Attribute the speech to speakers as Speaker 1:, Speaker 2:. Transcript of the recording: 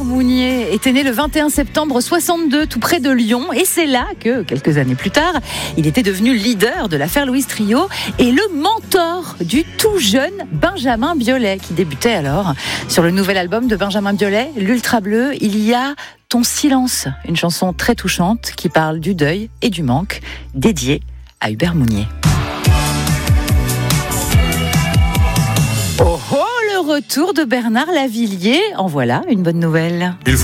Speaker 1: Mounier était né le 21 septembre 62, tout près de Lyon. Et c'est là que, quelques années plus tard, il était devenu leader de l'affaire Louis Trio et le mentor du tout jeune Benjamin Biolay, qui débutait alors. Sur le nouvel album de Benjamin Biolay, l'Ultra Bleu, il y a Ton silence, une chanson très touchante qui parle du deuil et du manque, dédiée à Hubert Mounier. Oh oh, le retour de Bernard Lavilliers, en voilà une bonne nouvelle.